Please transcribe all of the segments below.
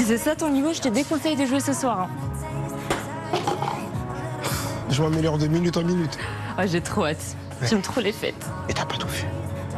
Si c'est ça ton niveau, je te déconseille de jouer ce soir. Hein. Je m'améliore de minute en minute. Ah, j'ai trop hâte. Ouais. J'aime trop les fêtes. Et t'as pas tout vu.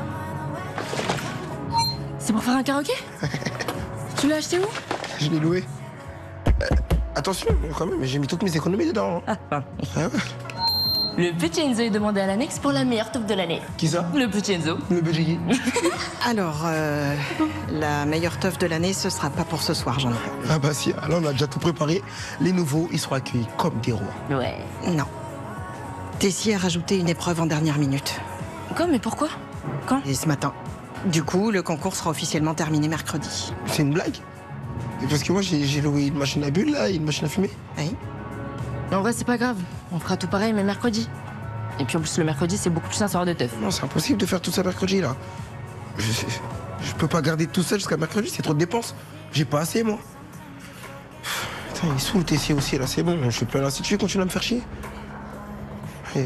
C'est pour faire un karaoké? Tu l'as acheté où? Je l'ai loué. Attention, quand même, j'ai mis toutes mes économies dedans. Ah, pardon. Ah ouais. Le petit Enzo est demandé à l'annexe pour la meilleure teuf de l'année. Qui ça? Le petit Enzo. Le petit qui? Alors, la meilleure teuf de l'année, ce sera pas pour ce soir, j'en ai. Ah bah si, alors on a déjà tout préparé. Les nouveaux, ils seront accueillis comme des rois. Ouais. Non. Tessie a rajouté une épreuve en dernière minute. Quoi? Mais pourquoi? Quand? Et ce matin. Du coup, le concours sera officiellement terminé mercredi. C'est une blague? Parce que moi, j'ai loué une machine à bulles, là, et une machine à fumer. Oui. En vrai, c'est pas grave. On fera tout pareil, mais mercredi. Et puis en plus, le mercredi, c'est beaucoup plus un soir de teuf. Non, c'est impossible de faire tout ça mercredi, là. Je peux pas garder tout seul jusqu'à mercredi, c'est trop de dépenses. J'ai pas assez, moi. Putain, il saoule Tessie aussi, là, c'est bon. Je suis plus à l'institut, continue à me faire chier. Tu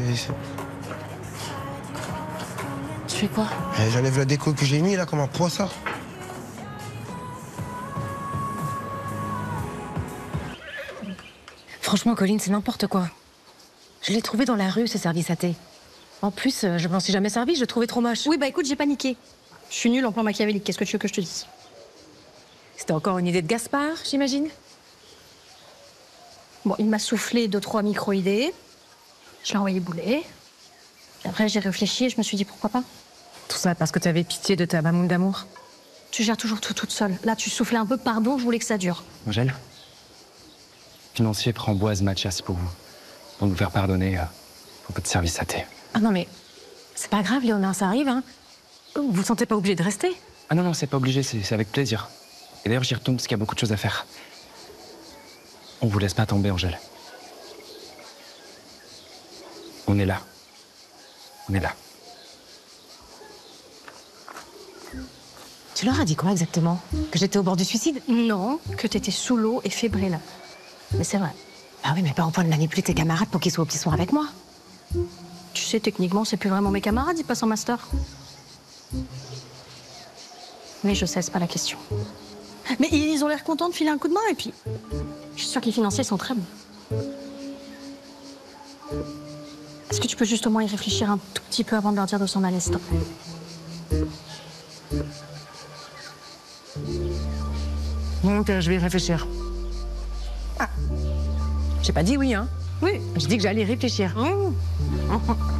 fais quoi? J'enlève la déco que j'ai mis, là, comme un poissard. Franchement, Colline, c'est n'importe quoi. Je l'ai trouvé dans la rue, ce service à thé. En plus, je m'en suis jamais servi, je le trouvais trop moche. Oui, bah écoute, j'ai paniqué. Je suis nulle en plan machiavélique, qu'est-ce que tu veux que je te dise? C'était encore une idée de Gaspard, j'imagine? Bon, il m'a soufflé 2-3 micro-idées. Je l'ai envoyé bouler. Puis après, j'ai réfléchi et je me suis dit pourquoi pas. Tout ça parce que tu avais pitié de ta mamoune d'amour. Tu gères toujours tout toute seule. Là, tu soufflais un peu, pardon, je voulais que ça dure. Angèle, financier Framboise Mathias pour vous faire pardonner pour votre service à thé. Ah non mais, c'est pas grave Léonard, ça arrive, hein. Vous vous sentez pas obligé de rester? Ah non, c'est pas obligé, c'est avec plaisir. Et d'ailleurs, j'y retourne parce qu'il y a beaucoup de choses à faire. On vous laisse pas tomber, Angèle. On est là. On est là. Tu leur as dit quoi exactement? Que j'étais au bord du suicide? Non, que t'étais sous l'eau et fébrile. Mais c'est vrai. Ah oui, mais pas au point de manipuler tes camarades pour qu'ils soient au petit soin avec moi. Tu sais, techniquement, c'est plus vraiment mes camarades, ils passent en master. Mais je sais, c'est pas la question. Mais ils ont l'air contents de filer un coup de main, et puis... je suis sûre que les financiers sont très bons. Est-ce que tu peux justement y réfléchir un tout petit peu avant de leur dire de s'en aller, s'il te plaît? Donc, je vais y réfléchir. Ah. J'ai pas dit oui, hein. Oui. J'ai dit que j'allais y réfléchir. Mmh.